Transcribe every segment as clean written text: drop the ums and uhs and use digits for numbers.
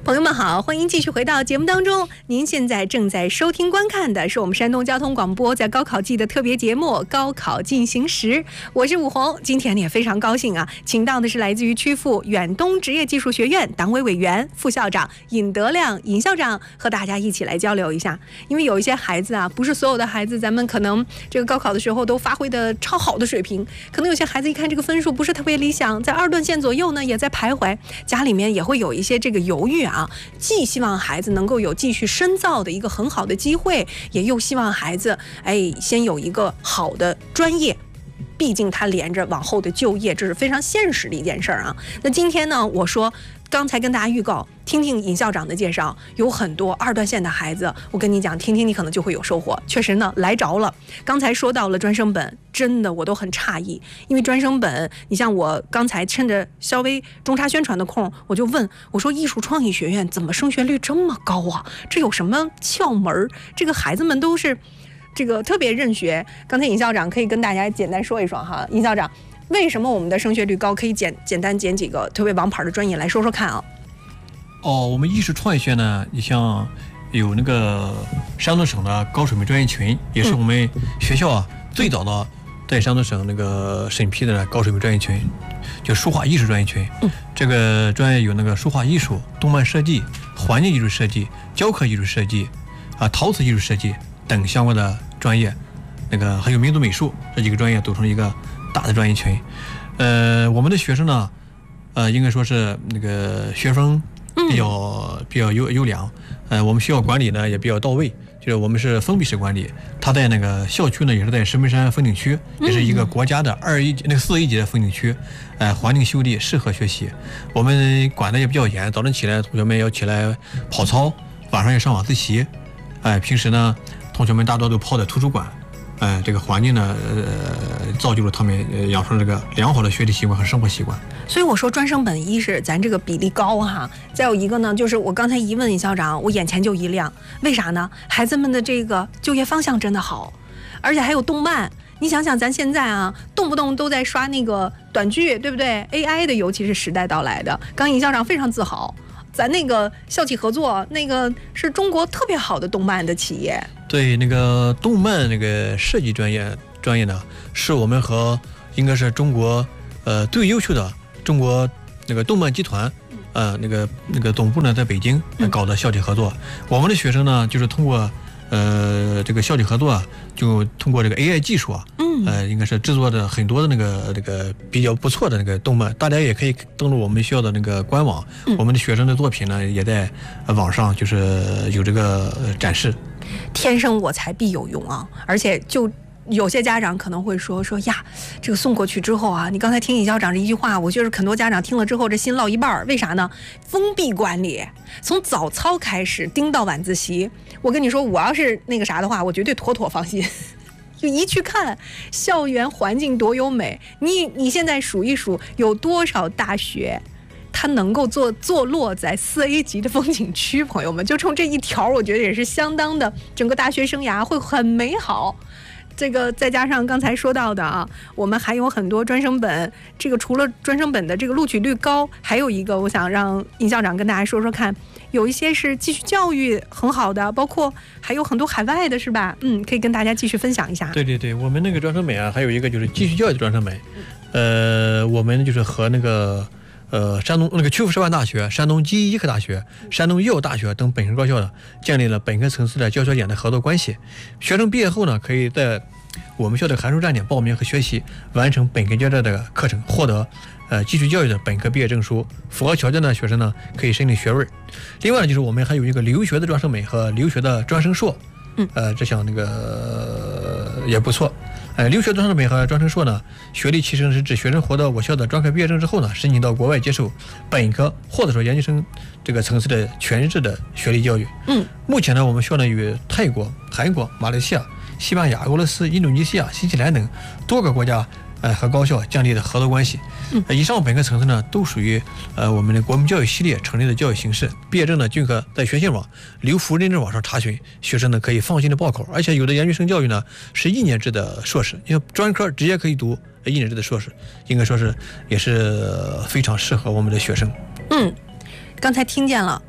朋友们好，欢迎继续回到节目当中。您现在正在收听观看的是我们山东交通广播在高考季的特别节目《高考进行时》，我是武红。今天也非常高兴啊，请到的是来自于曲阜远东职业技术学院党委委员、副校长尹德亮尹校长，和大家一起来交流一下。因为有一些孩子啊，不是所有的孩子咱们可能这个高考的时候都发挥的超好的水平，可能有些孩子一看这个分数不是特别理想，在二段线左右呢也在徘徊，家里面也会有一些这个犹豫啊，既希望孩子能够有继续深造的一个很好的机会，也又希望孩子先有一个好的专业，毕竟他连着往后的就业，这是非常现实的一件事儿啊。那今天呢，我说刚才跟大家预告，听听尹校长的介绍，有很多二段线的孩子，我跟你讲，听听你可能就会有收获。确实呢，来着了。刚才说到了专升本，真的我都很诧异，因为专升本，你像我刚才趁着稍微中插宣传的空，我就问我说，艺术创意学院怎么升学率这么高啊？这有什么窍门？这个孩子们都是这个特别认学。刚才尹校长可以跟大家简单说一说哈，尹校长。为什么我们的升学率高？可以简单捡几个特别王牌的专业来说说看啊。 我们艺术创意学院呢，你像有那个山东省的高水平专业群，也是我们学校啊最早的在山东省那个审批的高水平专业群，就书画艺术专业群。这个专业有那个书画艺术、动漫设计、环境艺术设计、教科艺术设计陶瓷艺术设计等相关的专业，那个还有民族美术，这几个专业组成一个大的专业群。我们的学生呢，应该说是那个学风比较优良。我们学校管理呢也比较到位，就是我们是封闭式管理。它在那个校区呢也是在石门山风景区，也是一个国家的4A级的风景区。环境秀丽，适合学习。我们管的也比较严，早晨起来同学们要起来跑操，晚上要上晚自习。平时呢同学们大多都泡在图书馆。这个环境呢，造就了他们养成这个良好的学习习惯和生活习惯。 所以我说专升本一是咱这个比例高哈，再有一个呢，就是我刚才一问尹校长，我眼前就一亮，为啥呢？孩子们的这个就业方向真的好，而且还有动漫。你想想，咱现在啊，动不动都在刷那个短剧，对不对 ？AI 的，尤其是时代到来的。刚尹校长非常自豪。咱那个校企合作，那个是中国特别好的动漫的企业。对， 那个动漫那个设计专业呢，是我们和应该是中国最优秀的中国那个动漫集团那个总部呢在北京搞的校企合作。我们的学生呢就是通过这个校企合作啊，就通过这个 AI 技术啊，应该是制作的很多的那个比较不错的那个动漫，大家也可以登录我们学校的那个官网，我们的学生的作品呢也在网上就是有这个展示。 天生我材必有用啊！而且就有些家长可能会说呀，这个送过去之后啊，你刚才听尹校长这一句话，我觉得很多家长听了之后这心落一半。为啥呢？封闭管理，从早操开始盯到晚自习。我跟你说，我要是那个啥的话，我绝对妥妥放心。就一去看校园环境多优美，你现在数一数有多少大学它能够坐落在4A级的风景区，朋友们，就冲这一条，我觉得也是相当的，整个大学生涯会很美好。这个再加上刚才说到的啊，我们还有很多专升本，这个除了专升本的这个录取率高，还有一个我想让尹校长跟大家说说看，有一些是继续教育很好的，包括还有很多海外的，是吧？可以跟大家继续分享一下。 对，我们那个专升本啊，还有一个就是继续教育的专升本。我们就是和那个山东那个曲阜师范大学、山东基医科大学、山东医药大学等本科高校呢，建立了本科层次的教学点的合作关系。学生毕业后呢，可以在我们校的函授站点报名和学习，完成本科阶段的课程，获得继续教育的本科毕业证书。符合条件的学生呢，可以申请学位。另外呢，就是我们还有一个留学的专升本和留学的专升硕。这项那个也不错。留学专升本和专升硕呢，学历提升是指学生获得我校的专科毕业证之后呢，申请到国外接受本科或者说研究生这个层次的全日制的学历教育。目前呢，我们校呢与泰国、韩国、马来西亚、西班牙、俄罗斯、印度尼西亚、新西兰等多个国家和高校建立的合作关系。以上本科层次呢，都属于我们的国民教育系列成立的教育形式。毕业证呢，均可在学信网、留服认证网上查询，学生呢可以放心的报考。而且有的研究生教育呢是1年制的硕士，因为专科直接可以读1年制的硕士，应该说是也是非常适合我们的学生。 刚才听见了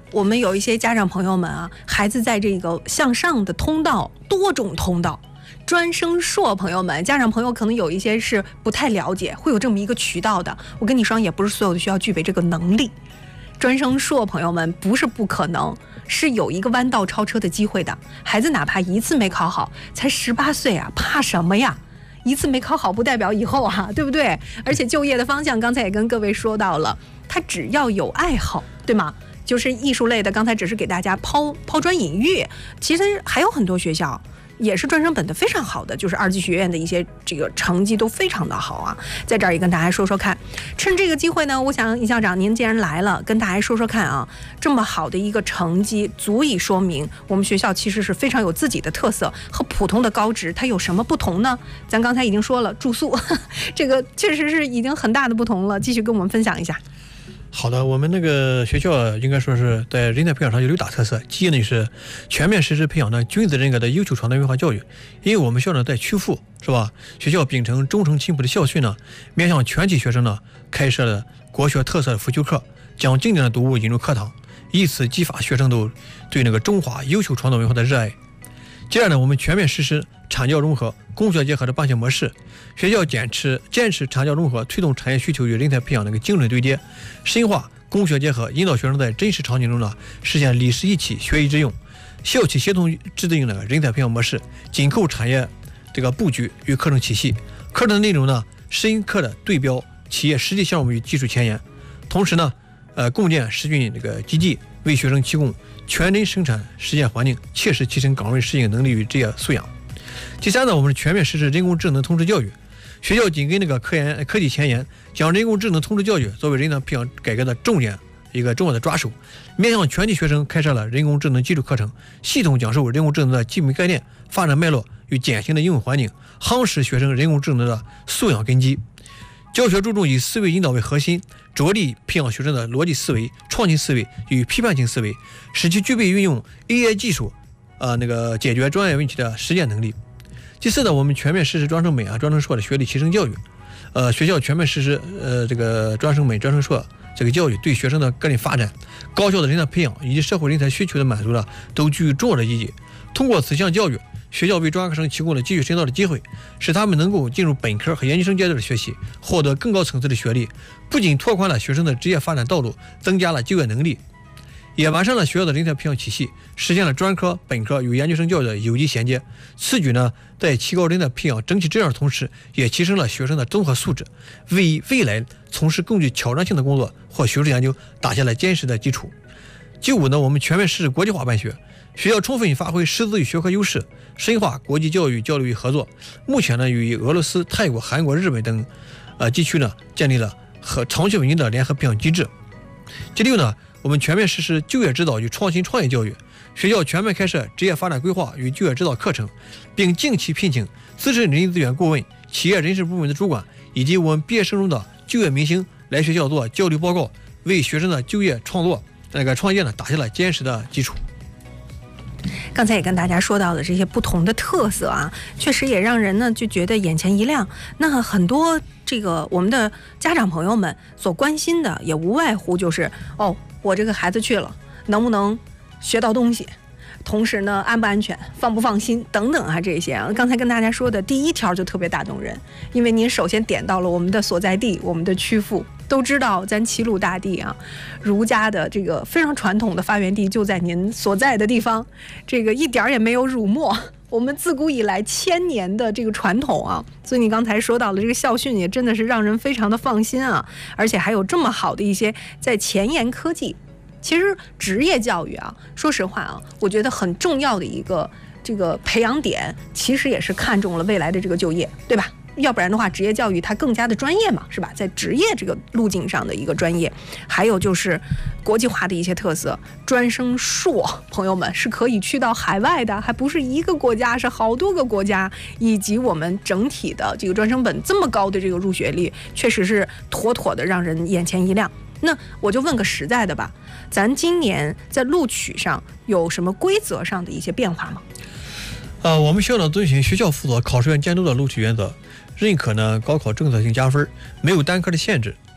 我们有一些家长朋友们啊，孩子在这个向上的通道，多种通道。专升硕朋友们，家长朋友可能有一些是不太了解，会有这么一个渠道的。我跟你说，也不是所有的学校具备这个能力。专升硕朋友们不是不可能，是有一个弯道超车的机会的。孩子哪怕一次没考好，才18岁啊，怕什么呀？一次没考好不代表以后啊，对不对？而且就业的方向，刚才也跟各位说到了，他只要有爱好，对吗？就是艺术类的，刚才只是给大家抛砖引玉，其实还有很多学校也是专升本的非常好的，就是2级学院的一些这个成绩都非常的好啊。在这儿也跟大家说说看，趁这个机会呢，我想尹校长您既然来了，跟大家说说看啊，这么好的一个成绩，足以说明我们学校其实是非常有自己的特色，和普通的高职它有什么不同呢？咱刚才已经说了住宿，这个确实是已经很大的不同了，继续跟我们分享一下。 好的，我们那个学校应该说是在人才培养上有6大特色。第一呢是全面实施培养呢君子人格的优秀创造文化教育，因为我们校呢在曲阜，是吧？学校秉承忠诚勤朴的校训呢，面向全体学生呢开设了国学特色的辅修课，将经典的读物引入课堂，以此激发学生都对那个中华优秀创造文化的热爱。第二呢，我们全面实施产教融合、工学结合的办学模式。学校坚持产教融合，推动产业需求与人才培养那个精准对接，深化工学结合，引导学生在真实场景中呢实现理实一起、学以致用。校企协同制定的人才培养模式，紧扣产业这个布局与课程体系。课程的内容呢，深刻的对标企业实际项目与技术前沿，同时呢，共建实训这个基地，为学生提供全真生产实践环境，切实提升岗位适应能力与职业素养。第三呢，我们是全面实施人工智能通识教育。学校紧跟那个科技前沿，将人工智能通识教育作为人才培养改革的重要的抓手，面向全体学生开设了人工智能基础课程，系统讲授人工智能的基本概念、发展脉络与典型的应用环境，夯实学生人工智能的素养根基。教学注重以思维引导为核心，着力培养学生的逻辑思维、创新思维与批判性思维，使其具备运用 AI 技术解决专业问题的实践能力。第四呢，我们全面实施专升本专升硕的学历提升教育。学校全面实施这个专升本、专升硕这个教育，对学生的个人发展、高效的人才培养以及社会人才需求的满足呢，都具有重要的意义。通过此项教育，学校为专科生提供了继续深造的机会，使他们能够进入本科和研究生阶段的学习，获得更高层次的学历，不仅拓宽了学生的职业发展道路，增加了就业能力，也完善了学校的人才培养体系，实现了专科、本科与研究生教育的有机衔接。此举呢，在提高人才培养整体质量的同时，也提升了学生的综合素质，为未来从事更具挑战性的工作或学术研究打下了坚实的基础。第五呢，我们全面实施国际化办学，学校充分发挥师资与学科优势，深化国际教育交流与合作。目前呢，与俄罗斯、泰国、韩国、日本等地区呢，建立了长期稳定的联合培养机制。第六呢，我们全面实施就业指导与创新创业教育，学校全面开设职业发展规划与就业指导课程，并定期聘请资深人力资源顾问、企业人事部门的主管以及我们毕业生中的就业明星来学校做交流报告，为学生的就业创业呢打下了坚实的基础。 刚才也跟大家说到的这些不同的特色啊，确实也让人呢就觉得眼前一亮。那很多这个我们的家长朋友们所关心的，也无外乎就是我这个孩子去了，能不能学到东西？同时呢，安不安全，放不放心等等啊，这些啊，刚才跟大家说的第一条就特别打动人，因为您首先点到了我们的所在地，我们的曲阜。都知道咱齐鲁大地啊，儒家的这个非常传统的发源地就在您所在的地方，这个一点也没有辱没我们自古以来1000年的这个传统啊。所以你刚才说到了这个校训，也真的是让人非常的放心啊，而且还有这么好的一些在前沿科技。其实职业教育啊，说实话啊，我觉得很重要的一个这个培养点，其实也是看中了未来的这个就业，对吧？要不然的话，职业教育它更加的专业嘛，是吧？在职业这个路径上的一个专业，还有就是国际化的一些特色。专升硕朋友们是可以去到海外的，还不是一个国家，是好多个国家，以及我们整体的这个专升本这么高的这个入学率，确实是妥妥的让人眼前一亮。那我就问个实在的吧，咱今年在录取上有什么规则上的一些变化吗？ 我们校呢遵循学校辅佐考试院监督的录取原则，认可呢高考政策性加分，没有单科的限制，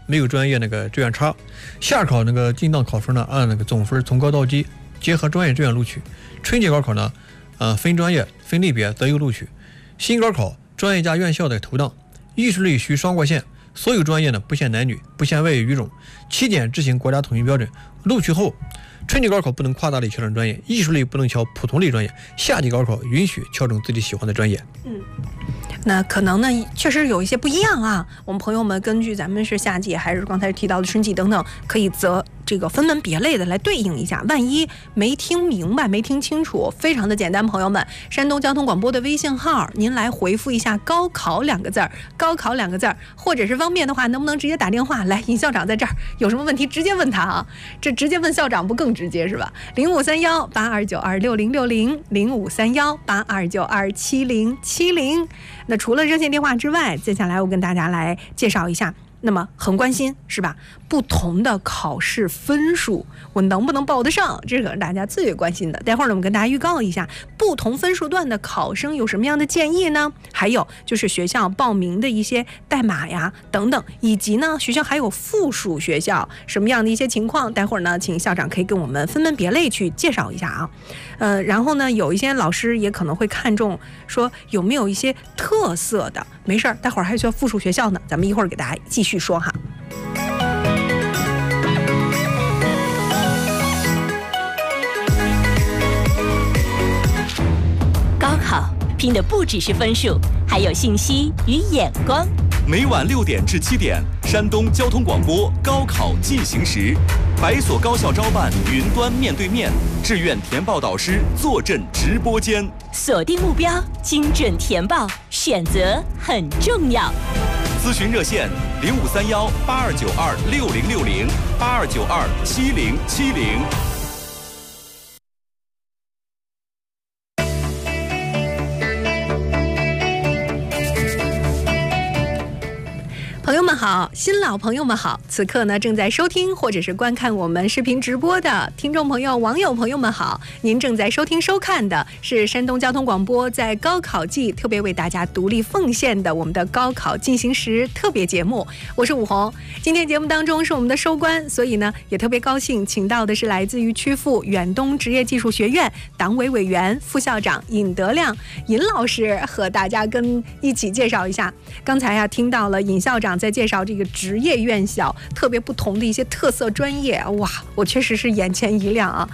没有专业那个志愿差。夏考那个进档考分呢，按那个总分从高到低，结合专业志愿录取。春季高考呢，分专业分类别择优录取。新高考专业加院校的投档，艺术类需双过线，所有专业呢不限男女，不限外语语种，起点执行国家统一标准。录取后，春季高考不能夸大类调整专业，艺术类不能调普通类专业，夏季高考允许调整自己喜欢的专业。 那可能呢，确实有一些不一样啊。我们朋友们根据咱们是夏季还是刚才提到的春季等等，可以这个分门别类的来对应一下。万一没听明白、没听清楚，非常的简单，朋友们，山东交通广播的微信号，您来回复一下“高考”两个字儿，“高考”两个字儿，或者是方便的话，能不能直接打电话来？尹校长在这儿，有什么问题直接问他啊，这直接问校长不更直接是吧？053182626060，0531827070。那除了热线电话之外，接下来我跟大家来介绍一下。那么很关心是吧？不同的考试分数，我能不能报得上？这可是大家最关心的。待会儿呢，我们跟大家预告一下，不同分数段的考生有什么样的建议呢？还有就是学校报名的一些代码呀等等，以及呢学校还有附属学校什么样的一些情况，待会儿呢请校长可以跟我们分门别类去介绍一下啊。然后呢有一些老师也可能会看重说有没有一些特色的，没事儿，待会儿还需要附属学校呢，咱们一会儿给大家继续说哈。 高考拼的不只是分数，还有信息与眼光。 每晚6点至7点，山东交通广播高考进行时，百所高校招办云端面对面，志愿填报导师坐镇直播间。 锁定目标，精准填报，选择很重要。 咨询热线053182926060，82927070。 朋友们好，新老朋友们好，此刻呢正在收听或者是观看我们视频直播的听众朋友、网友朋友们好，您正在收听收看的是山东交通广播在高考季特别为大家独立奉献的我们的高考进行时特别节目，我是武红。今天节目当中是我们的收官，所以呢也特别高兴请到的是来自于曲阜远东职业技术学院党委委员、副校长尹德亮尹老师，和大家一起介绍一下。刚才听到了尹校长在介绍这个职业院校特别不同的一些特色专业，哇，我确实是眼前一亮啊。